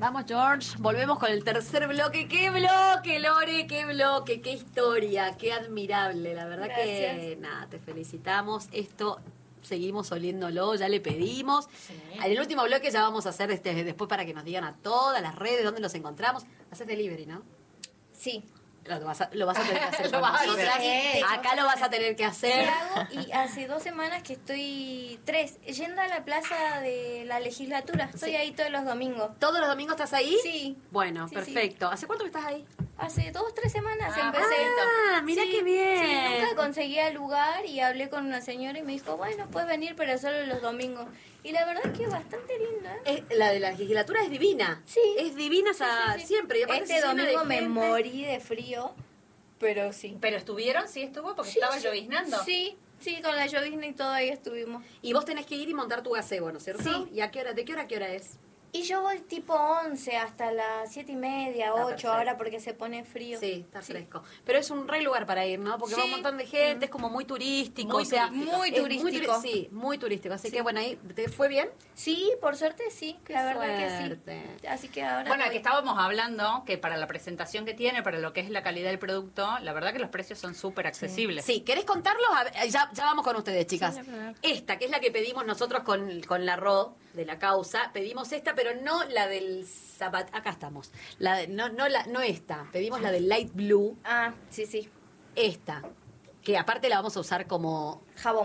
Vamos, George. Volvemos con el tercer bloque. ¡Qué bloque, Lore! ¡Qué bloque! ¡Qué historia! ¡Qué admirable! La verdad que, nada, te felicitamos. Esto seguimos oliéndolo, ya le pedimos. Sí. En el último bloque ya vamos a hacer después para que nos digan a todas las redes dónde los encontramos. Haces delivery, ¿no? Sí. Lo vas a tener que hacer. Acá lo vas a tener que hacer. Y hace 2 semanas que estoy, 3, yendo a la plaza de la legislatura. Estoy ahí todos los domingos. ¿Todos los domingos estás ahí? Sí. Bueno, sí, perfecto. ¿Hace cuánto que estás ahí? Hace 2, 3 semanas empecé. Mira qué bien. Sí, nunca conseguía lugar y hablé con una señora y me dijo, bueno, puedes venir, pero solo los domingos. Y la verdad es que es bastante linda. La de la legislatura es divina. Sí. Es divina siempre. Y este domingo me morí de frío, pero sí. ¿Pero estuvieron? Sí, estuvo porque estaba lloviznando. Sí, con la llovizna y todo ahí estuvimos. Y vos tenés que ir y montar tu gazebo, ¿no es cierto? Sí. ¿Y de qué hora a qué hora es? Y yo voy tipo 11 hasta las 7:30, 8 perfecto. Ahora porque se pone frío. Sí, está fresco. Pero es un re lugar para ir, ¿no? Porque va un montón de gente, es como muy turístico. Muy turístico. Sí, muy turístico. Así que bueno, ahí, ¿te fue bien? Sí, por suerte sí, la verdad que sí. Así que ahora... Bueno, aquí estábamos hablando que para la presentación que tiene, para lo que es la calidad del producto, la verdad que los precios son súper accesibles. Sí, ¿querés contarlos? A ver, ya vamos con ustedes, chicas. Esta, que es la que pedimos nosotros con la RO de la causa, pedimos esta, pero no la del zapato. Acá estamos. No esta. Pedimos la del light blue. Ah, sí. Esta, que aparte la vamos a usar como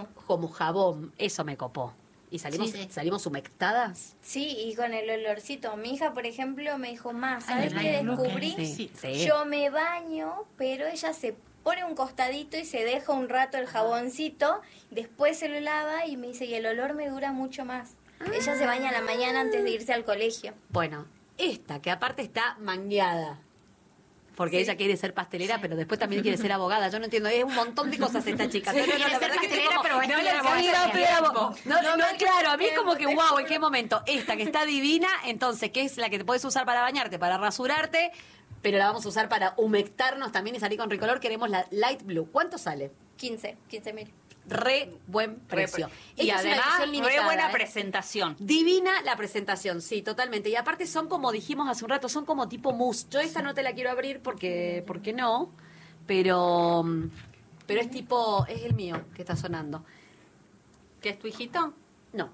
jabón. Eso me copó. ¿Y salimos humectadas? Sí, y con el olorcito. Mi hija, por ejemplo, me dijo, ¿sabes qué descubrí? Sí. Yo me baño, pero ella se pone un costadito y se deja un rato el jaboncito, después se lo lava y me dice, y el olor me dura mucho más. Ella se baña a la mañana antes de irse al colegio. Bueno, esta, que aparte está mangueada. Porque ella quiere ser pastelera, pero después también quiere ser abogada. Yo no entiendo, es un montón de cosas esta chica. La verdad que claro, a mí es como que wow, ¿en qué momento? Esta que está divina, entonces, que es la que te puedes usar para bañarte, para rasurarte, pero la vamos a usar para humectarnos también y salir con ricolor. Queremos la light blue. ¿Cuánto sale? 15.000. Re buen precio. Y además, re buena presentación. Divina la presentación, sí, totalmente. Y aparte son como dijimos hace un rato, son como tipo mousse. Yo esta no te la quiero abrir porque no, pero es tipo, es el mío que está sonando. ¿Qué es tu hijito? No.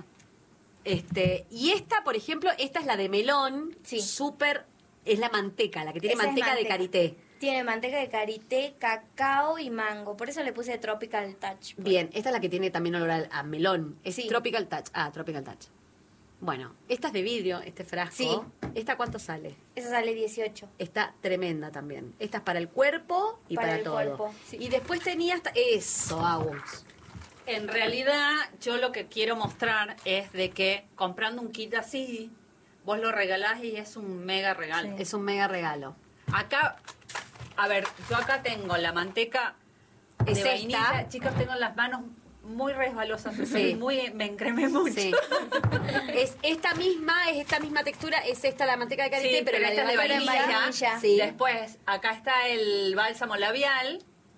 Y esta, por ejemplo, esta es la de melón, súper, es la manteca, la que tiene manteca de karité. Tiene manteca de karité, cacao y mango. Por eso le puse Tropical Touch. Bien, esta es la que tiene también olor a melón. Es Tropical Touch. Tropical Touch. Bueno, esta es de vidrio, este frasco. Sí. ¿Esta cuánto sale? Esa sale 18. Está tremenda también. Esta es para el cuerpo y para el todo. Cuerpo, sí. Y después tenía eso, Agus. En realidad, yo lo que quiero mostrar es de que comprando un kit así, vos lo regalás y es un mega regalo. Sí. Es un mega regalo. Acá... A ver, yo acá tengo la manteca de vainilla. Chicos, tengo las manos muy resbalosas. Sí. Me encremé mucho. Sí. es esta misma textura, es esta la manteca de karité, sí, pero la esta de vainilla. Sí. Después, acá está el bálsamo labial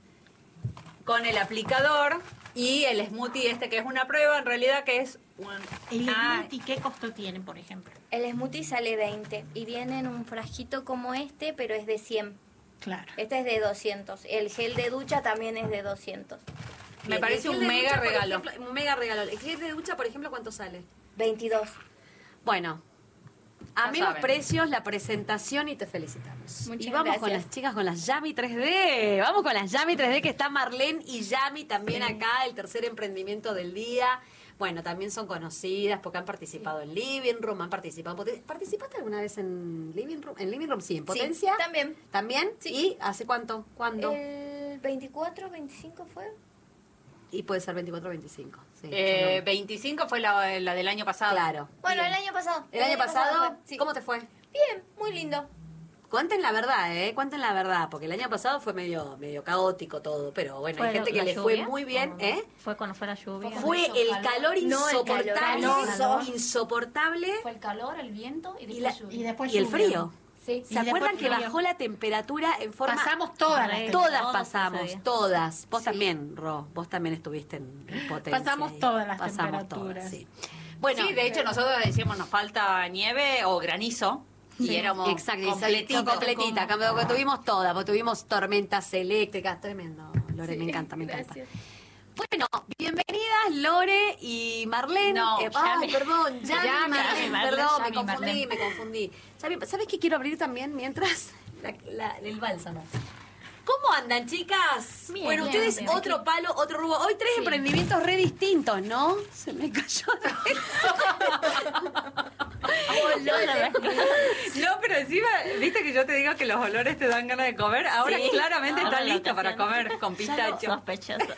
con el aplicador y el smoothie que es una prueba, en realidad que es ¿El smoothie qué costo tiene, por ejemplo? El smoothie sale 20 y viene en un frasquito como pero es de 100. Claro. Este es de 200. El gel de ducha también es de 200. Me parece un mega regalo. Un mega regalo. ¿El gel de ducha, por ejemplo, cuánto sale? 22. Bueno, a menos precios, la presentación y te felicitamos. Muchas y vamos gracias. con las chicas con las Yami 3D. Vamos con las Yami 3D, que está Marlene y Yami también acá, el tercer emprendimiento del día. Bueno, también son conocidas porque han participado en Living Room, han participado. ¿Participaste alguna vez en Living Room? En Living Room, sí, en Potencia. Sí, también. ¿También? Sí. ¿Y hace cuánto? ¿Cuándo? El 24, 25 fue. Y puede ser 24 o 25. Sí, 25 fue la del año pasado. Claro. Bueno, bien. el año pasado. ¿El año pasado? fue, sí. ¿Cómo te fue? Bien, muy lindo. Cuenten la verdad, cuenten la verdad, porque el año pasado fue medio caótico todo, pero bueno, hay gente que le fue muy bien, ¿Fue cuando fue la lluvia? Fue el calor insoportable, insoportable. Fue el calor, el viento y después y el frío. Sí. ¿Se acuerdan que bajó la temperatura en forma? Pasamos todas las Todas pasamos, todas. Vos Sí. también, Ro, vos también estuviste en Potencia. Pasamos todas las temperaturas. temperaturas. Sí. Bueno, sí, de hecho nosotros decíamos nos falta nieve o granizo. Y éramos Exacto, completitos. completita. Porque tuvimos todas, porque tuvimos tormentas eléctricas. Tremendo, Lore, me encanta, me encanta. Gracias. Bueno, bienvenidas Lore y Marlene. No, ay, perdón, Yami, Marlene, Marlene, perdón, Yami, me Marlene. confundí. ¿Sabes qué quiero abrir también mientras? El bálsamo. ¿Cómo andan, chicas? Bien, bueno, bien, ustedes bien. otro palo, otro rubro. Hoy tres emprendimientos re distintos, ¿no? Se me cayó. No, pero encima, viste que yo te digo que los olores te dan ganas de comer. Ahora Sí. claramente Ahora está la lista para ocasión. comer con pistacho. Sospechosa.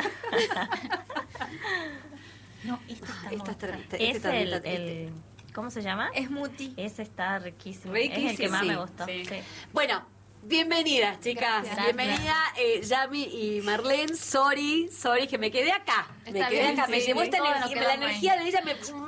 No, este está Esta es bueno. este Es también el, está- el... ¿Cómo se llama? Smoothie. Ese está riquísimo. Riquísimo, Es el que más sí, me gustó. sí. Sí. Bueno, bienvenidas, chicas. Gracias. Bienvenida, Yami y Marlene. Sorry que me quedé acá. Me Está quedé bien, acá. Me sí, llevó sí, esta todos energía, nos la quedamos energía de ella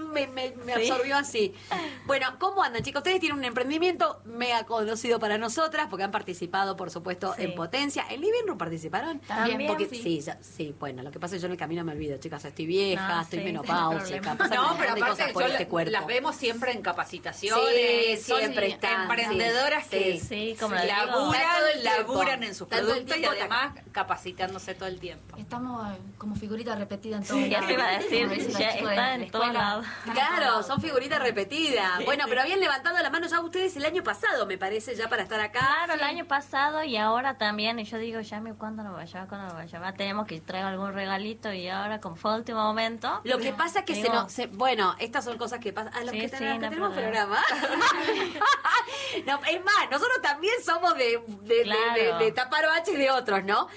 me absorbió así. Bueno, ¿cómo andan, chicos? Ustedes tienen un emprendimiento mega conocido para nosotras porque han participado, por supuesto, Sí. en Potencia. ¿En Living Room participaron? También, Porque, sí. sí, bueno, lo que pasa es que yo en el camino me olvido, chicas. Estoy vieja, No, estoy sí, menopáusica. no pasan un No, montón pero de aparte cosas por yo este cuerpo. las vemos siempre en capacitaciones. Sí, siempre son están, emprendedoras sí. que Sí, como la digo. laburan, Está todo el tiempo. laburan en sus Está todo el productos y tiempo además capacitándose todo el tiempo. Estamos como figurita repetida en todos Ya lados. se iba a decir, Como dicen los ya chicos de está la en todos escuela. lados. Están en todos Claro, lados. son figuritas repetidas. Sí, bueno, sí. pero habían levantado la mano ya ustedes el año pasado, me parece, ya para estar acá. Claro, el año pasado y ahora también. Y yo digo, Yami, ¿cuándo nos va a llevar? ¿Cuándo nos va a llevar? Tenemos que traer algún regalito y ahora, como fue último momento. Lo que pasa es que Digo- bueno, estas son cosas que pasan. Los Sí, que, sí, tenemos, no tenemos problema. programa. No, es más, nosotros también somos Claro. de tapar baches de otros, ¿no?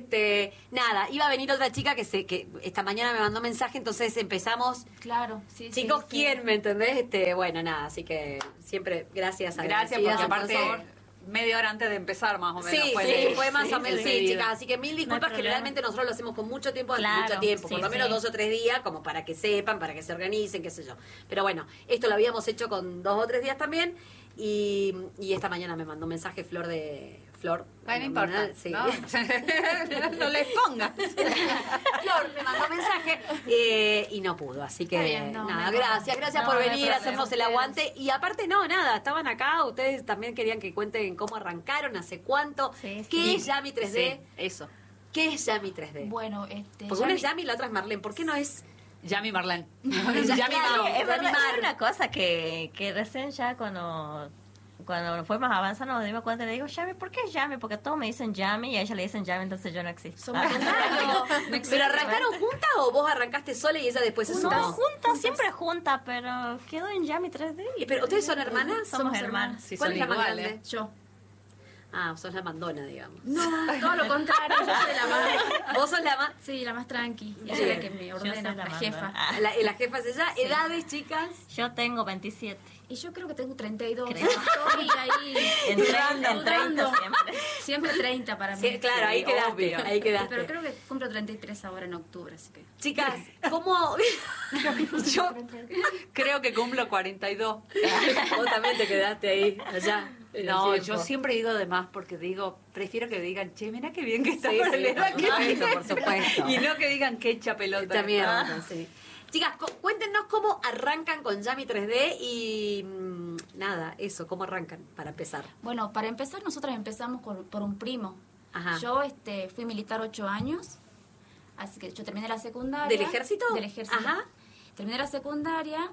Nada, iba a venir otra chica que esta mañana me mandó mensaje, entonces empezamos. Claro, sí. Chicos, sí, ¿quién? ¿Me entendés? Bueno, nada, así que siempre gracias. Gracias, agradecidas, porque aparte, entonces. media hora antes de empezar, más o menos. Sí, fue fue más sí, o menos, el sí, pedido. chicas. Así que mil disculpas, problema. generalmente nosotros lo hacemos con mucho tiempo, Claro, por sí, lo menos sí. 2 o 3 días, como para que sepan, para que se organicen, qué sé yo. Pero bueno, esto lo habíamos hecho con 2 o 3 días también, y esta mañana me mandó un mensaje Flor. Bueno, no importa. Sí. ¿no? No les pongas. Flor me mandó mensaje y no pudo, así que Está bien, no, nada, no hay gracias problema. por No, no hay venir a problema. hacernos el aguante. Y aparte, no, nada, estaban acá, ustedes también querían que cuenten cómo arrancaron, hace cuánto. Sí, sí. ¿Qué es Yami 3D? Sí, eso. ¿Qué es Yami 3D? Bueno, Porque una es Yami y la otra es Marlene. ¿Por qué no es? Yami Marlene. Claro, Es verdad, Mar. es una cosa que recién ya cuando fuimos avanzando nos dimos cuenta y le digo, Yami, ¿por qué Yami? Porque todos me dicen Yami y a ella le dicen Yami, entonces yo no existo. Somos contrarios. ¿Pero arrancaron juntas o vos arrancaste sola y ella después se No, sumó? juntas, siempre juntas, pero quedó en Yami 3D. ¿Pero ustedes son hermanas? Somos hermanas. Sí, ¿Cuál son es la más iguales. grande? Yo. Ah, sos la mandona, digamos. No, todo lo contrario. Yo soy la más... ¿Vos sos la más? Sí, la más tranqui. Y ella Bien. es la que me ordena, Yo soy la la jefa. mandona. La jefa es ella. ¿Edades, chicas? Yo tengo 27. Y yo creo que tengo 32. Creo. Estoy ahí En 30 dudando. siempre. Siempre 30 para mí. Sí, claro, ahí quedaste, obvio. ahí quedaste. Pero creo que cumplo 33 ahora en octubre, así que... Chicas, ¿cómo? Yo creo que cumplo 42. Vos también te quedaste ahí, allá. en el No, tiempo. yo siempre digo de más porque digo, prefiero que digan, che, mira qué bien que está Sí, por sí, la edad por que supuesto, tiene. por supuesto. Y no que digan que echa pelota. Esta mierda, sí. Chicas, cuéntenos cómo arrancan con Yami 3D y nada, eso, cómo arrancan para empezar. Bueno, para empezar, nosotras empezamos por un primo. Ajá. Yo fui militar 8 años, así que yo terminé la secundaria. ¿Del ejército? Del ejército. Ajá. Terminé la secundaria,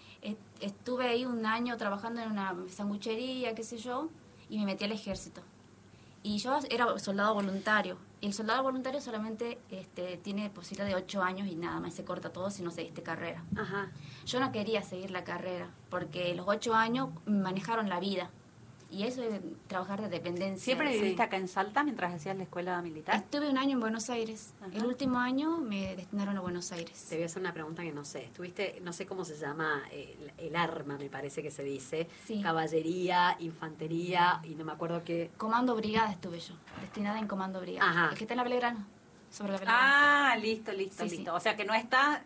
estuve ahí un año trabajando en una sanguchería, qué sé yo, y me metí al ejército. Y yo era soldado voluntario. Y el soldado voluntario solamente tiene posibilidad de 8 años y nada más se corta todo si no seguiste carrera. Ajá. Yo no quería seguir la carrera porque los 8 años me manejaron la vida. Y eso es trabajar de dependencia. ¿Siempre Sí. viviste acá en Salta mientras hacías la escuela militar? Estuve un año en Buenos Aires. Ajá. El último año me destinaron a Buenos Aires. Te voy a hacer una pregunta que no sé. Estuviste, no sé cómo se llama, el arma, me parece que se dice. Sí. Caballería, infantería, y no me acuerdo qué. Comando Brigada estuve yo, destinada en Comando Brigada. Ajá. El que está en la Belgrano, sobre la Belgrano. Ah, listo. Sí, sí. O sea que no está...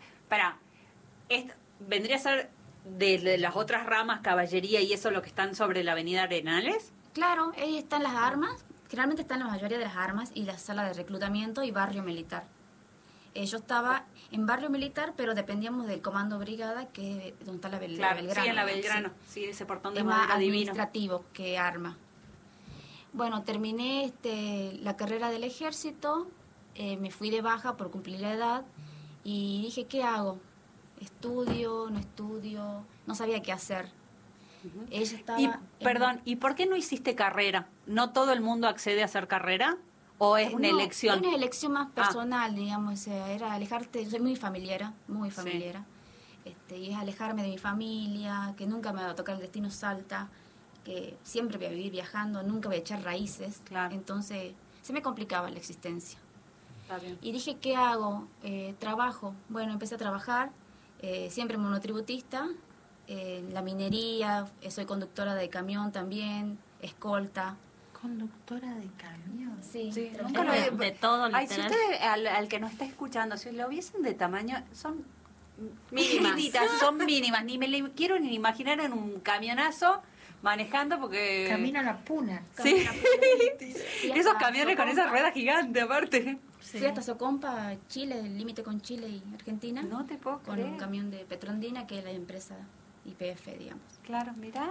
vendría a ser de las otras ramas, caballería y eso lo que están sobre la avenida Arenales. Claro, ahí están las armas. Generalmente están la mayoría de las armas y la sala de reclutamiento y barrio militar. yo estaba en Barrio Militar, pero dependíamos del Comando Brigada, que es donde está la Claro, Belgrano. sí, en la ¿no? Belgrano. Sí, ese portón de Es más madera divino. administrativo que arma. Bueno, terminé la carrera del ejército, me fui de baja por cumplir la edad y dije, ¿qué hago? ¿Estudio? ¿No estudio? No sabía qué hacer. Ella estaba... Y, perdón, ¿y por qué no hiciste carrera? ¿No todo el mundo accede a hacer carrera? ¿O es una No, elección? Es una elección más personal, digamos, o sea, era alejarte, yo soy muy familiar, y es alejarme de mi familia, que nunca me va a tocar el destino Salta, que siempre voy a vivir viajando, nunca voy a echar raíces, Claro. entonces se me complicaba la existencia. Está bien. Y dije, ¿qué hago? Trabajo. Bueno, empecé a trabajar, siempre monotributista, en la minería, soy conductora de camión también, escolta. Conductora de camión. Sí, Nunca lo he... De todo, Ay, si literal. ustedes, al que nos está escuchando, si lo viesen de tamaño, son Mínimas. chiquititas, son mínimas. Ni me le quiero ni imaginar en un camionazo manejando porque... Camina la puna. Sí. Sí, Esos hasta camiones con Socompa. esa rueda gigante, aparte. Fui hasta Socompa, Chile, el límite con Chile y Argentina, No te puedo con creer. un camión de Petrondina, que es la empresa YPF, digamos. Claro, mirá.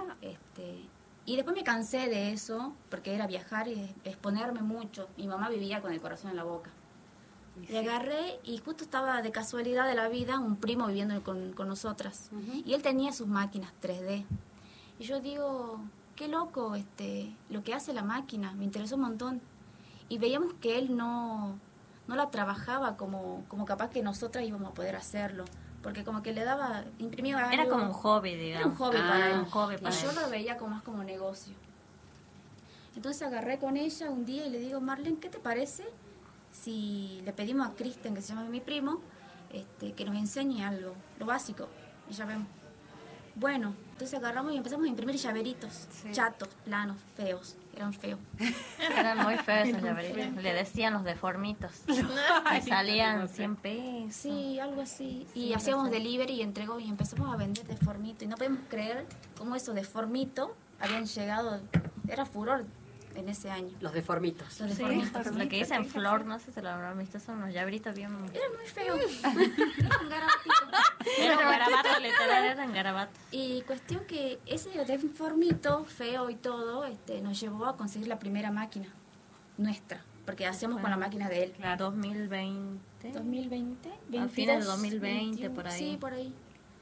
Y después me cansé de eso, porque era viajar y exponerme mucho. Mi mamá vivía con el corazón en la boca. Le agarré y justo estaba de casualidad de la vida un primo viviendo con nosotras. Y él tenía sus máquinas 3D. Y yo digo, qué loco lo que hace la máquina, me interesó un montón. Y veíamos que él no la trabajaba como capaz que nosotras íbamos a poder hacerlo. Porque como que le daba, imprimía algo. Era como un hobby, digamos. Era un hobby para él. Un hobby para Y yo él. lo veía como más como negocio. Entonces agarré con ella un día y le digo, Marlene, ¿qué te parece si le pedimos a Kristen, que se llama mi primo, que nos enseñe algo, lo básico? Y ya vemos. Bueno, entonces agarramos y empezamos a imprimir llaveritos, chatos, planos, feos. Eran feos. Eran muy feos esos llaveritos. Le decían los deformitos. Y salían 100 pesos. Sí, algo así. Y hacíamos delivery y entregó y empezamos a vender deformito. Y no podemos creer cómo esos deformitos habían llegado. Era furor en ese año. Los deformitos. Los Sí, deformitos. lo que dicen flor, no sé si lo habrán visto, son unos llaveritos bien... Era muy feo. Era un garabatito. Era un garabato, literal, eran garabatos. Y cuestión que ese deformito, feo y todo, nos llevó a conseguir la primera máquina nuestra. Porque hacíamos con la máquina de él. 2020. 2020, A fines de 22, 2020, 21, por ahí. Sí, por ahí.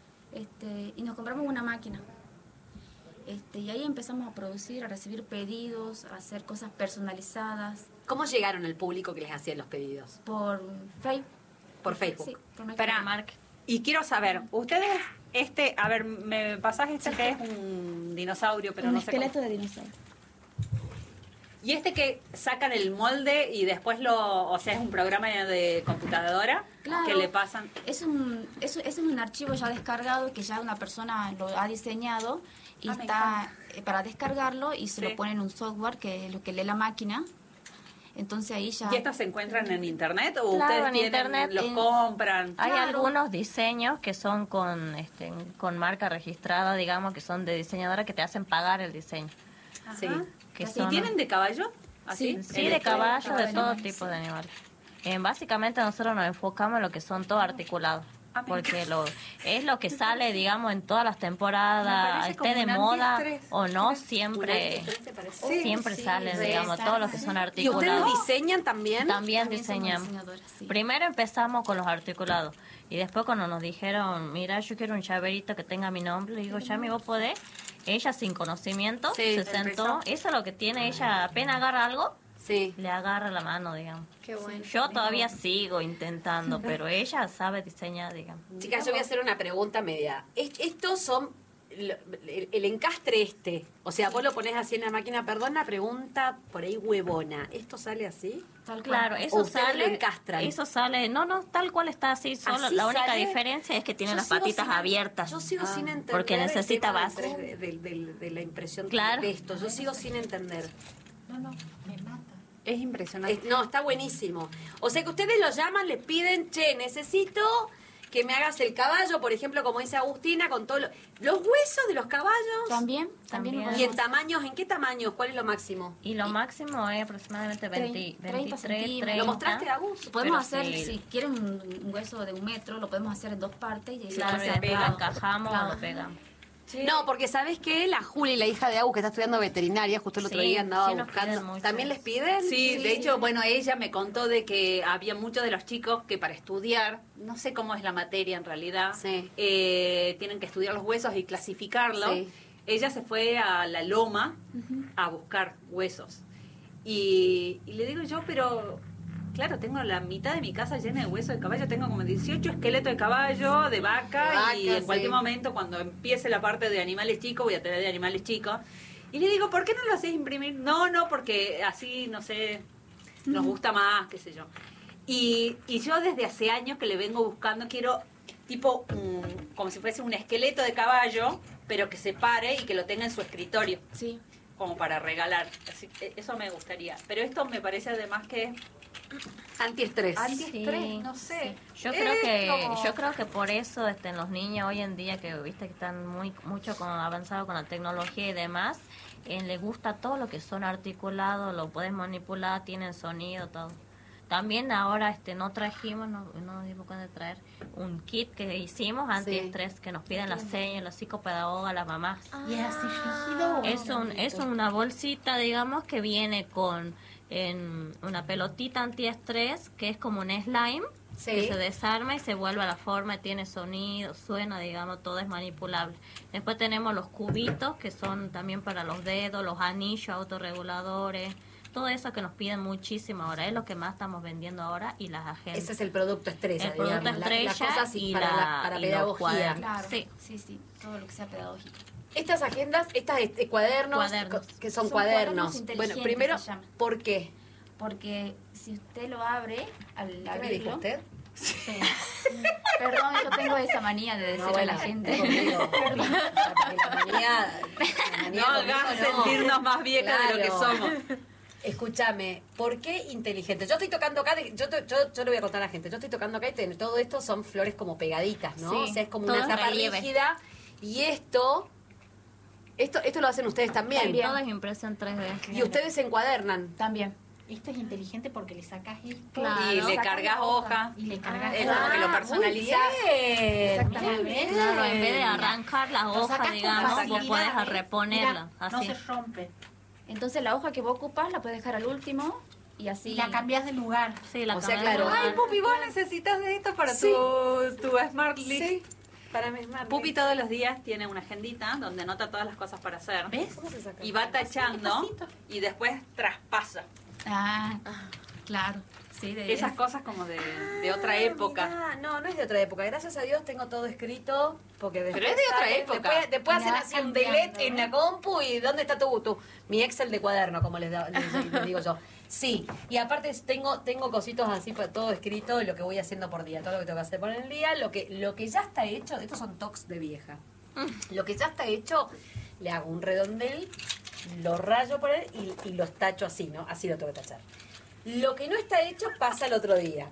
Y nos compramos una máquina. Y ahí empezamos a producir, a recibir pedidos, a hacer cosas personalizadas ¿Cómo llegaron al público que les hacían los pedidos? por Facebook. Por Facebook. Sí, por Espera, Mark. y quiero saber, ustedes, a ver, me pasás que es un dinosaurio, pero un no sé esqueleto cómo. de dinosaurio. Y que sacan el molde y después o sea, es un programa de computadora Claro. que le pasan. Es un archivo ya descargado que ya una persona lo ha diseñado y Me está para descargarlo y se Sí. lo pone en un software que es lo que lee la máquina. Entonces ahí ya... ¿Y estos se encuentran en internet o Claro, ustedes en tienen, internet, los en- compran? Hay Claro. algunos diseños que son con marca registrada, digamos, que son de diseñadora que te hacen pagar el diseño. Sí. Que ¿Y son, tienen de caballo? ¿Así? Sí, de caballo, de todo sí. tipo de animales. Básicamente nosotros nos enfocamos en lo que son todo articulados. Ah, me Porque es lo que sale, digamos, en todas las Me temporadas, parece esté de como un moda antiestrés. o no, ¿Un siempre antiestrés te parece? siempre Sí, salen, sí, digamos, sí. todos los que son ¿Y ustedes articulados. diseñan también? También También somos diseñamos. diseñadoras, sí. Primero empezamos con los articulados y después cuando nos dijeron, mira, yo quiero un llaverito que tenga mi nombre, le digo, Yami, ¿vos podés? Ella sin conocimiento Sí, se sentó, eso es lo que tiene ella, apenas agarra algo, Sí. le agarra la mano, digamos. Qué bueno. Yo todavía sigo intentando, pero ella sabe diseñar, digamos. Chicas, yo voy a hacer una pregunta media. Estos son el encastre o sea, vos lo ponés así en la máquina, perdón la pregunta por ahí huevona. ¿Esto sale así? Tal cual. Claro, eso ustedes sale, lo encastran. eso sale, no, tal cual está así, solo ¿Así la única sale? diferencia es que tiene Yo las sigo patitas sin- abiertas. Yo sigo sin entender. Porque necesita el tema base. de la impresión Claro. de esto. Yo sigo sin entender. Es impresionante. No, está buenísimo. O sea que ustedes lo llaman, les piden, che, necesito que me hagas el caballo, por ejemplo, como dice Agustina, con todos los huesos de los caballos. También También. lo ¿Y en podemos- tamaños? ¿En qué tamaños? ¿Cuál es lo máximo? Y lo máximo es aproximadamente 30 23, centímetros. 30. ¿Lo mostraste, Agus? Podemos Pero hacer, sí. si quieren un hueso de 1 metro, lo podemos hacer en 2 partes y Claro, y se después lo pega. encajamos o Claro. lo pegamos. No, porque ¿sabes qué? La Juli, la hija de Agus, que está estudiando veterinaria, justo el otro Sí, día andaba sí nos piden buscando. mucho. ¿También les piden? Sí, de hecho, bueno, ella me contó de que había muchos de los chicos que para estudiar, no sé cómo es la materia en realidad, Sí. tienen que estudiar los huesos y clasificarlos. Sí. Ella se fue a la loma a buscar huesos. Y le digo yo, pero claro, tengo la mitad de mi casa llena de huesos de caballo, tengo como 18 esqueletos de caballo, de vaca, y Vaca, en cualquier sí. momento cuando empiece la parte de animales chicos voy a tener de animales chicos. Y le digo, ¿por qué no lo haces imprimir? No, porque así, no sé, nos gusta más, qué sé yo. Y yo desde hace años que le vengo buscando, quiero tipo como si fuese un esqueleto de caballo, pero que se pare y que lo tenga en su escritorio, Sí. como para regalar. Así que eso me gustaría. Pero esto me parece además que Antiestrés. antiestrés, no sé. Yo Es creo que por eso los niños hoy en día que viste que están mucho avanzados con la tecnología y demás, les gusta todo lo que son articulados, lo puedes manipular, tienen sonido, todo. También ahora no trajimos, no dimos cuenta de traer un kit que hicimos antiestrés que nos piden las señas, los psicopedagogas, las mamás. ¿Y es así rígido? Es una bolsita, digamos, que viene con una pelotita antiestrés, que es como un slime, Sí. que se desarma y se vuelve a la forma, tiene sonido, suena, digamos, todo es manipulable. Después tenemos los cubitos, que son también para los dedos, los anillos autorreguladores, todo eso que nos piden muchísimo ahora, es lo que más estamos vendiendo ahora, y las agendas. Ese es el producto estrella, El producto digamos, estrella las cosas y para los pedagogía. cuadernos. Claro. Sí. Sí. Todo lo que sea pedagógico. Estas agendas, estas cuadernos, Cuadernos. que son Son cuadernos. cuadernos Bueno, inteligentes, primero, se llaman. ¿por qué? Porque si usted lo abre, al ¿Qué me dijo abrirlo... usted? Perdón, yo tengo esa manía de decirle a la gente. conmigo. La manía No hagas conmigo, no. sentirnos más viejas de lo que Claro. somos. Escúchame, ¿por qué inteligente? Yo estoy tocando acá, yo le voy a contar a la gente, yo estoy tocando acá y todo esto son flores como pegaditas, ¿no? Sí, O sea, es como todo una es tapa relieve. rígida y esto lo hacen ustedes también. Todo es impresión 3D. Y ustedes se encuadernan. También. Esto es inteligente porque le sacas esto Claro. Y le cargas hoja. y le cargas Es como que lo personalizás. Muy bien, Exactamente. muy bien. Claro, en vez de arrancar la Lo hoja, sacas con digamos, vos facilidad, podés ¿ves? reponerla. Mira, no Así. se rompe. Entonces la hoja que vos ocupas la puedes dejar al último y así... Y la cambias de lugar. Sí, la O sea, cambiamos. claro. Ay, Pupi, vos necesitas de esto para Sí. tu Smart List. Sí, para mí es más. Pupi todos los días tiene una agendita donde anota todas las cosas para hacer. ¿Ves? ¿Cómo se saca? Y va tachando Despacito. y después traspasa. Ah, claro. Sí, de Esas cosas como de otra época. Mirá, no es de otra época. Gracias a Dios tengo todo escrito. Porque después Pero es de otra sale, época. Después hacen Ya así un cambiando, delete en la compu y ¿dónde está mi Excel de cuaderno, como les digo yo? Sí, y aparte tengo cositos así, todo escrito, lo que voy haciendo por día, todo lo que tengo que hacer por el día, lo que ya está hecho, estos son tocs de vieja. Lo que ya está hecho, le hago un redondel, lo rayo por él y los tacho así, ¿no? Así lo tengo que tachar. Lo que no está hecho pasa el otro día.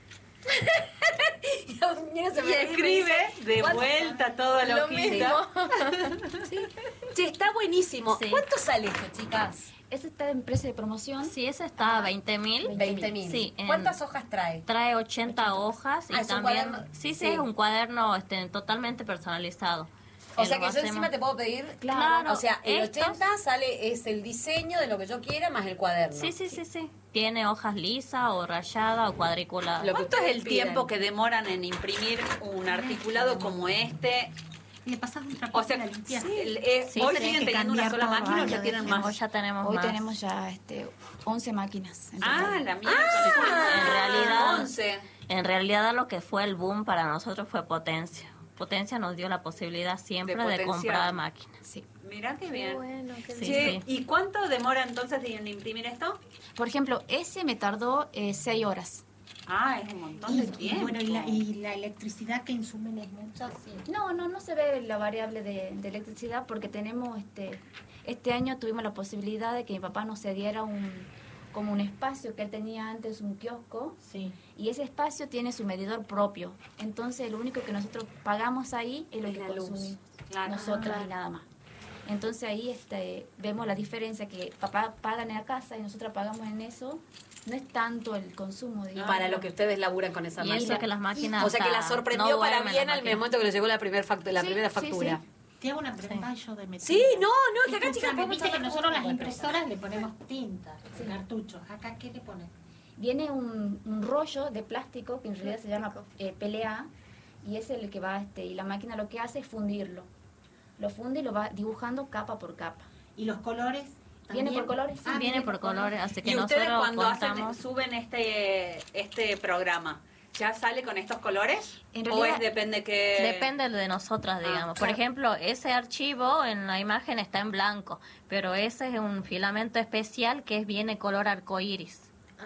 Y la niña se Y me ríe y me escribe dice, de "¿Cuánto?". vuelta toda la Lo hojita. Sí. Che, está buenísimo. Sí. ¿Cuánto sale esto, chicas? Ese está en precio de promoción. Sí, ese está a 20.000. 20.000. Sí, ¿Cuántas hojas trae? Trae 80 hojas y Ah, es un también... cuaderno. Sí, Sí. es un cuaderno totalmente personalizado. O sea Lo que yo hacemos- encima te puedo pedir. Claro, O sea, el estos- 80 es el diseño de lo que yo quiera más el cuaderno. Sí. Tiene hojas lisas o rayadas o cuadriculadas. Lo que ¿Cuánto es el ustedes pidan. tiempo que demoran en imprimir un articulado como este? Le pasas un trapito O sea, y la limpias. Sí, hoy tenés siguen que teniendo una cambiar sola todo máquina o año ya de tienen tiempo. más. Hoy ya tenemos Hoy más. tenemos ya 11 máquinas. en Ah, total. la miércoles. En realidad- 11. En realidad lo que fue el boom para nosotros fue Potencia. Potencia nos dio la posibilidad siempre De de, potenciar. comprar máquinas. Sí. Mirá qué bien. Bueno, qué Sí, Che, sí. ¿y cuánto demora entonces en imprimir esto? Por ejemplo, ese me tardó 6 horas. Ah, es un montón de tiempo. Bueno, y la electricidad que insumen es mucha, sí. No se ve la variable de electricidad porque tenemos este año tuvimos la posibilidad de que mi papá nos cediera un como un espacio que él tenía antes, un kiosco, Sí. y ese espacio tiene su medidor propio. Entonces, lo único que nosotros pagamos ahí es lo que la luz. consumimos Claro. nosotros y nada más. Entonces ahí vemos la diferencia, que papá paga en la casa y nosotros pagamos en eso. No es tanto el consumo, digamos. Para lo que ustedes laburan con esa Y máquina. eso que las máquinas O sea que la hasta sorprendió no para duermen bien las al máquinas. momento que le llegó la primera la Sí, primera sí, factura. sí. Te hago una pregunta yo de metida. Sí, no, es que acá, chicas, Escúchame, podemos viste que hablar nosotros las con- impresoras le ponemos tinta, cartuchos. ¿Acá qué le ponen? Viene un rollo de plástico que en realidad se llama PLA, y es el que va, y la máquina lo que hace es fundirlo. Lo funde y lo va dibujando capa por capa. ¿Y los colores? Viene también? por colores, sí, Viene por colores, así que Y ustedes nosotros cuando contamos... suben este programa, ¿ya sale con estos colores? En ¿O realidad- es depende que...? Depende de nosotras, digamos. Por ejemplo, ese archivo en la imagen está en blanco, pero ese es un filamento especial que viene color arcoíris.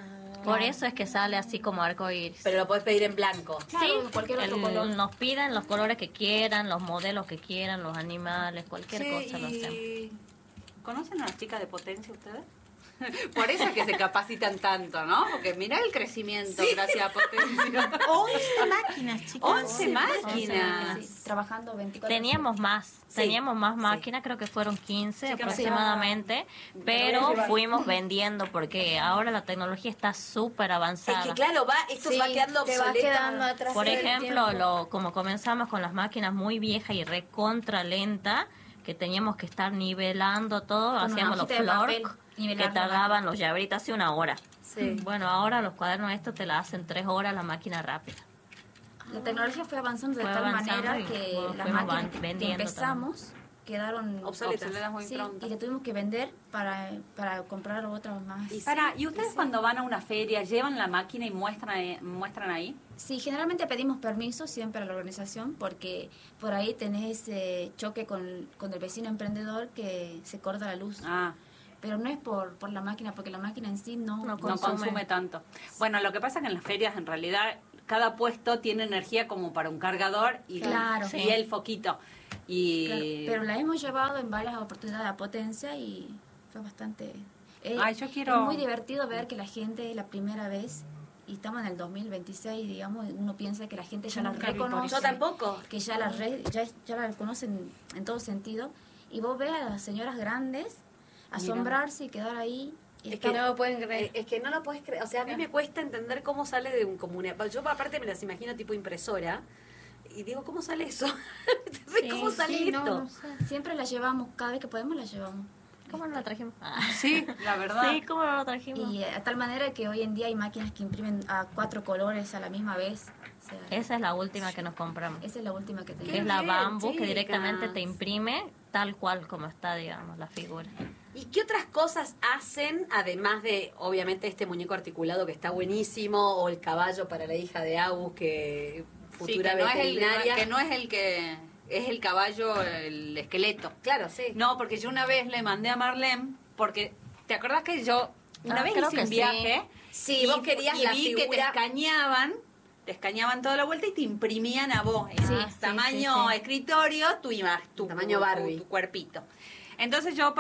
Por eso es que sale así como arcoíris. Pero lo podés pedir en blanco. Claro, cualquier otro color. Nos piden los colores que quieran, los modelos que quieran, los animales, cualquier cosa lo hacemos. ¿Conocen a las chicas de Potencia ustedes? Por eso es que se capacitan tanto, ¿no? Porque mirá el crecimiento gracias a Potencia. 11 máquinas, chicos. 11 máquinas. Sí, trabajando 24 Teníamos más, teníamos más máquinas, creo que fueron 15 aproximadamente, pero fuimos vendiendo porque ahora la tecnología está súper avanzada. Es que claro, esto Sí, va quedando te va obsoleto. quedando atrás. Por todo el ejemplo, tiempo. como comenzamos con las máquinas muy viejas y recontra lenta, que teníamos que estar nivelando todo, Con hacíamos una los hojita de papel, flork, nivelar que la tardaban los llaveritos hace una hora. Sí. Bueno, ahora los cuadernos estos te la hacen 3 horas la máquina rápida. La tecnología fue avanzando de Fue tal avanzando manera y que fuimos las máquinas que vendiendo empezamos quedaron Obsoletas. Obsoletas muy sí, pronto. y que tuvimos que vender para comprar otras más. ¿Y ustedes cuando van a una feria llevan la máquina y muestran ahí? Sí, generalmente pedimos permiso siempre a la organización porque por ahí tenés ese choque con el vecino emprendedor que se corta la luz. Ah, Pero no es por la máquina, porque la máquina en sí no no consume tanto. Bueno, lo que pasa es que en las ferias en realidad cada puesto tiene energía como para un cargador y, Claro. y el foquito. Y Claro, pero la hemos llevado en varias oportunidades a Potencia y fue bastante... Ay, yo quiero- Es muy divertido ver que la gente la primera vez, y estamos en el 2026, digamos, uno piensa que la gente ya la nunca vi por reconoce. eso. Yo tampoco. Que ya ya la conocen en todo sentido. Y vos ves a las señoras grandes asombrarse y quedar ahí. Y Es que no lo pueden creer. Es que no lo puedes creer. O sea, a mí me cuesta entender cómo sale de un común. Yo aparte me las imagino tipo impresora. Y digo, ¿cómo sale eso? Entonces, ¿cómo sale Sí, esto? no sé. siempre la llevamos, cada vez que podemos la llevamos. ¿Cómo no la trajimos? sí, la verdad. Sí, ¿cómo no la trajimos? Y a tal manera que hoy en día hay máquinas que imprimen a 4 colores a la misma vez. O sea, Esa es la última que nos compramos. esa es la última que Que tenemos. es la bien, Bamboo, que chicas. directamente te imprime tal cual como está, digamos, la figura. ¿Y qué otras cosas hacen, además de, obviamente, este muñeco articulado que está buenísimo, o el caballo para la hija de Agus, que Sí, futura que no veterinaria? que no es el que es el caballo, el esqueleto. Claro, sí. No, porque yo una vez le mandé a Marlene, porque ¿te acordás que yo una vez creo hice que un sí. viaje? Sí, vos querías y la vi que te figura. escañaban toda la vuelta y te imprimían a vos en Sí, tamaño sí. escritorio tu Tamaño Barbie. tu cuerpito. Entonces yo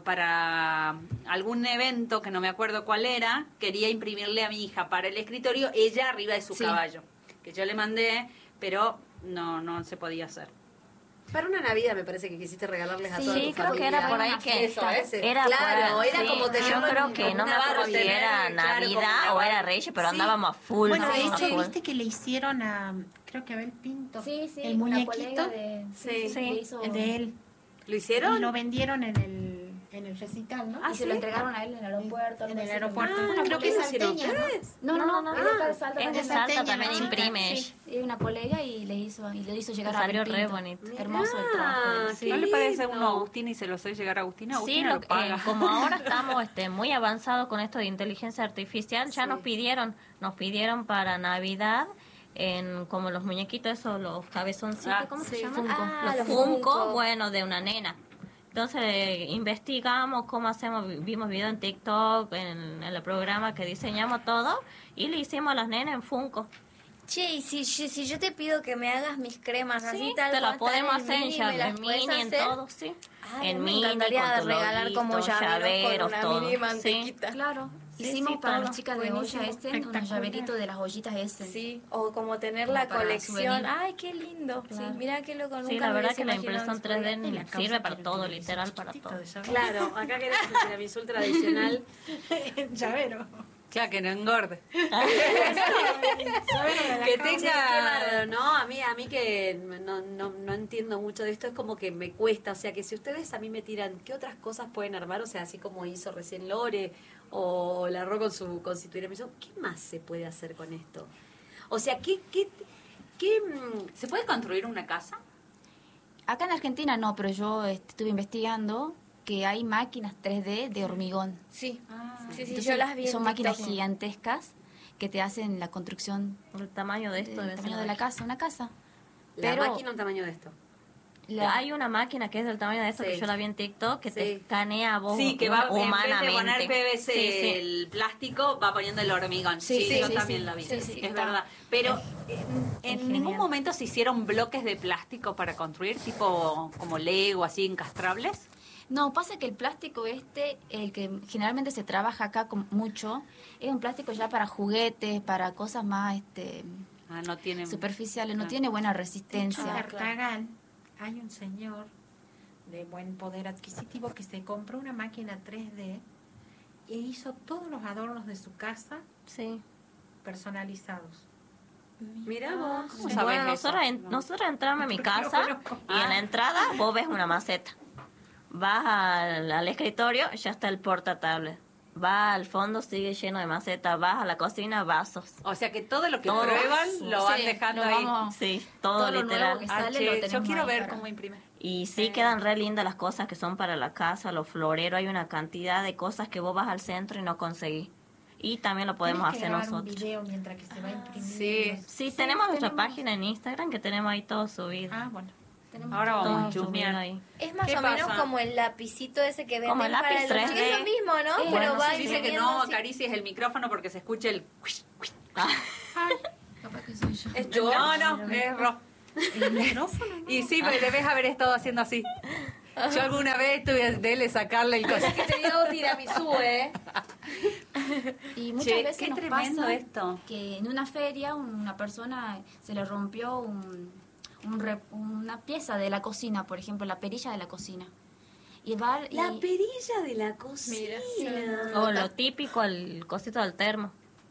para algún evento que no me acuerdo cuál era, quería imprimirle a mi hija para el escritorio ella arriba de su Sí. caballo, que yo le mandé, pero no se podía hacer. Para una Navidad me parece que quisiste regalarles a Sí, toda tu Sí, creo que familia. era por ahí que Eso, ese. era claro, por- era sí, como yo tenerlo creo en- que como no una me acuerdo Barbie, si tener, era claro, como Navidad una o era Barbie. Reyes, pero Sí. andábamos a full. Bueno, de a hecho, full. viste que le hicieron a, creo que a Abel Pinto, Sí, sí, el una muñequito colega de... Sí. le hizo- el de él. ¿Lo Y hicieron? lo vendieron en el recital, ¿no? y se lo entregaron a él en el aeropuerto. En algo el así. aeropuerto. Ah, Creo que ¿qué es hicieron salteña, ¿no? ustedes? No, es de acá de Salta. Es de también. Salta, salteña, también ¿no? imprime Sí, ella. es una colega y le hizo llegar Le a salió Abel re Pinto. bonito. Hermoso el trabajo. de él. Sí. ¿No le parece lindo. uno a Agustina y se lo sé llegar a Agustina? Sí, Agustina lo paga. como ahora estamos muy avanzados con esto de inteligencia artificial, ya nos pidieron para Navidad como los muñequitos esos, los cabezoncitos, ¿cómo se sí, llaman? Funko. Los los Funko, Funko. bueno, de una nena. Entonces investigamos cómo hacemos, vimos video en TikTok, en el programa que diseñamos todo, y le hicimos a las nenas en Funko. Che, y si yo te pido que me hagas mis cremas Sí, así tal te la cual, podemos están hacer en mini, llave, ¿me las en podés mini, en hacer? todo, sí. Ay, En me mini, encantaría con tu regalar como loguito, llaveros con una mini todo. mantequita. Claro. Sí, Hicimos sí, para todo. las chicas de Buenísimo, olla Essen unos espectacular. llaveritos de las ollitas Essen. Sí, o como tener Como la para colección. souvenir. Ay, qué lindo. Sí, mira qué loco. Sí, Nunca la me verdad hubiese que la imaginado impresión eso por ahí. 3D sirve para todo, literal para todo. Claro, acá queremos el tiramisú tradicional. Llavero. Claro, que no engorde. Que tenga, no, a mí que no entiendo mucho de esto, es como que me cuesta, o sea, que si ustedes a mí me tiran, ¿qué otras cosas pueden armar? O sea, así como hizo recién Lore, o la Ro con su tiramisú, ¿qué más se puede hacer con esto? O sea, ¿qué ¿Se puede construir una casa? Acá en Argentina no, pero yo estuve investigando que hay máquinas 3D de hormigón. Sí, sí, Entonces, yo las vi en son máquinas TikTok. gigantescas que te hacen la construcción El tamaño de esto del debe tamaño ser de la casa, una casa. la Pero máquina un tamaño de esto? Hay una máquina que es del tamaño de esto Sí. que yo la vi en TikTok que te Sí. escanea a vos Sí, que va, en vez de humanamente. poner PVC Sí, sí. el plástico, va poniendo el hormigón. Sí, Sí, sí, yo sí, también sí. lo vi. Sí, sí, es está. verdad. Pero en Es ningún genial. momento se hicieron bloques de plástico para construir, tipo como Lego, así encastrables. no, pasa que el plástico el que generalmente se trabaja acá mucho, es un plástico ya para juguetes, para cosas más No tienen. superficiales, no Claro. tiene buena En resistencia. Tartagal hay un señor de buen poder adquisitivo que se compró una máquina 3D e hizo todos los adornos de su casa Sí. personalizados. Mirá vos. ¿Cómo sabés Bueno, eso? nosotros entramos en mi Porque lo casa conozco. y en la entrada vos ves una maceta. Vas al escritorio, ya está el portatablet. Vas al fondo, sigue lleno de macetas. Vas a la cocina, vasos. O sea que todo lo que Todo. prueban lo van Sí, dejando lo ahí. vamos- Sí, todo todo lo nuevo literal. que Ah, sale, che, lo yo tenemos quiero ahí ver para- cómo imprime. Y sí quedan re lindas las cosas que son para la casa, los floreros. Hay una cantidad de cosas que vos vas al centro y no conseguís. Y también lo podemos Tienes que hacer grabar nosotros. un video mientras que se va imprimiendo. Sí. Sí, tenemos nuestra página en Instagram que tenemos ahí todo subido. Ah, bueno. Ahora vamos Todo a subido chusmear. ahí. Es más ¿Qué o menos pasa? como el lapicito ese que venden Como el lápiz para los 3D. chicos. Es lo mismo, ¿no? Bueno, Pero va sí, dice que imprimiendo no así. acaricies el micrófono porque se escucha el... Capaz que soy yo. Es yo. No, es Ro. El micrófono. Y sí, pero debes haber estado haciendo así. Yo alguna vez tuve de él sacarle el coso. Que te dio tiramisú, Y muchas Che, veces qué nos tremendo pasa esto. que en una feria una persona se le rompió una pieza de la cocina, por ejemplo, la perilla de la cocina. Y va y- La perilla de la cocina. O lo típico, el cosito del termo.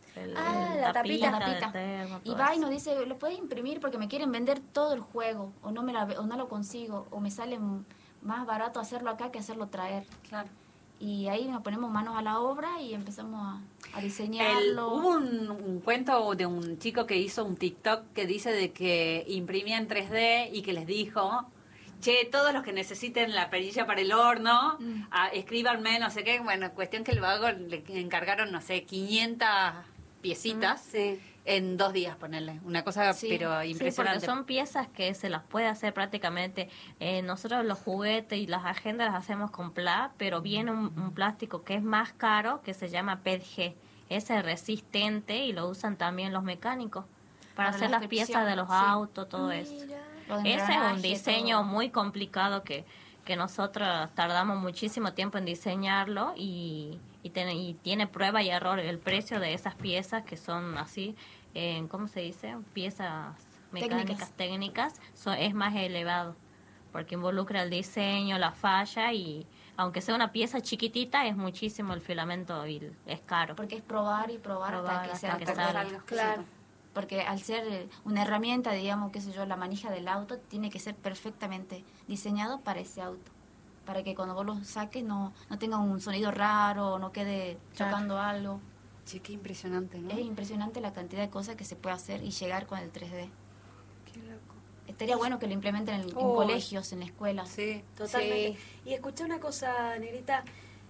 La tapita. del termo, y todo va y eso. nos dice, ¿lo puedes imprimir? Porque me quieren vender todo el juego, o no o no lo consigo, o me sale más barato hacerlo acá que hacerlo traer. Claro. Y ahí nos ponemos manos a la obra y empezamos a diseñarlo. Hubo un cuento de un chico que hizo un TikTok que dice de que imprimía en 3D y que les dijo, che, todos los que necesiten la perilla para el horno, escríbanme, no sé qué. Bueno, cuestión que el vago le encargaron, no sé, 500 piecitas Sí. en 2 días, ponerle. Una cosa, Sí. pero Sí, porque impresionante. son piezas que se las puede hacer prácticamente. Nosotros los juguetes y las agendas las hacemos con PLA, pero viene un plástico que es más caro, que se llama PETG. Ese es resistente y lo usan también los mecánicos para hacer la las piezas fricción, de los sí. autos, todo eso. Lo de Ese es un engranaje, diseño todo. muy complicado que nosotros tardamos muchísimo tiempo en diseñarlo y tiene prueba y error. El precio de esas piezas que son así, ¿cómo se dice? Piezas mecánicas técnicas es más elevado porque involucra el diseño, la falla y aunque sea una pieza chiquitita es muchísimo el filamento y es caro. Porque es probar y probar, Probar hasta que sea hasta que perfecto. salga. Claro. Porque al ser una herramienta, digamos, qué sé yo, la manija del auto, tiene que ser perfectamente diseñado para ese auto. Para que cuando vos lo saques no tenga un sonido raro, no quede chocando algo. Che, qué impresionante, ¿no? Es impresionante la cantidad de cosas que se puede hacer y llegar con el 3D. Qué loco. Estaría bueno que lo implementen en Oh. colegios, en escuelas. Sí. Totalmente. Y escuché una cosa, Negrita.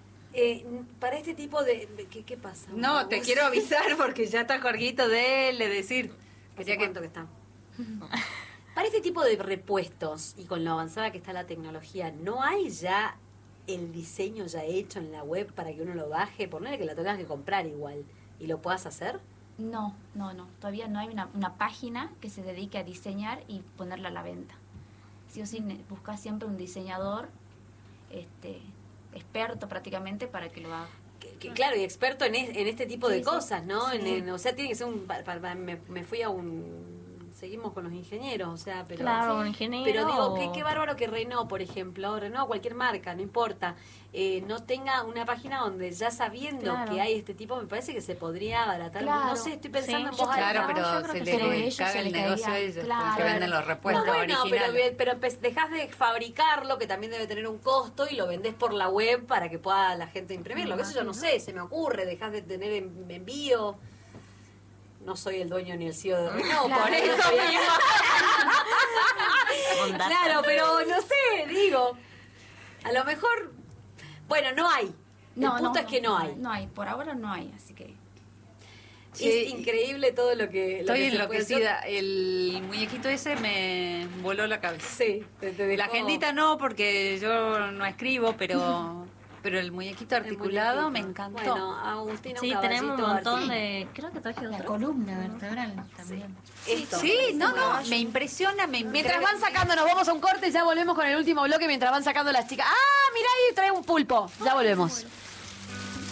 Para este tipo de ¿qué pasa? No, te Vos- quiero avisar porque ya está Jorgito de él, de decir. ¿Hace cuánto que está? Para este tipo de repuestos y con lo avanzada que está la tecnología, ¿no hay ya el diseño ya hecho en la web para que uno lo baje? Ponele que lo tengas que comprar igual y lo puedas hacer. No, todavía no hay una página que se dedique a diseñar y ponerla a la venta. Sí o sí, buscas siempre un diseñador experto prácticamente para que lo haga. Claro, y experto en este tipo de cosas, ¿no? Sí. O sea, tiene que ser me fui a seguimos con los ingenieros, o sea, pero... Claro, un ingeniero. Pero digo, qué bárbaro que Renault, por ejemplo, Renault, cualquier marca, no importa, no tenga una página donde ya sabiendo que hay este tipo, me parece que se podría abaratar. Claro. No sé, estoy pensando en Sí, voz alta. Claro, pero yo creo se que le ellos caga se el les negocio a caería. ellos, Claro. porque venden los repuestos Bueno, originales. pero dejas de fabricarlo, que también debe tener un costo, y lo vendés por la web para que pueda la gente imprimirlo. Eso yo no sé, se me ocurre, dejas de tener envío. No soy el dueño ni el CEO de Renault, por eso mismo. Claro, pero no sé, digo, a lo mejor, bueno, no hay. El punto es que no hay. No hay, por ahora no hay, así que... Es increíble todo lo que... Estoy se puede hacer. enloquecida. El muñequito ese me voló la cabeza. Sí, te dejó- La agendita no, porque yo no escribo, pero el muñequito articulado me encantó. Bueno, Agustina, Sí, un tenemos un caballito, montón así. de... Creo que traje La otro. columna vertebral también. Esto. Sí, no, me impresiona. Mientras van sacando, nos vamos a un corte y ya volvemos con el último bloque mientras van sacando las chicas. ¡Ah, mirá ahí trae un pulpo! Ya volvemos.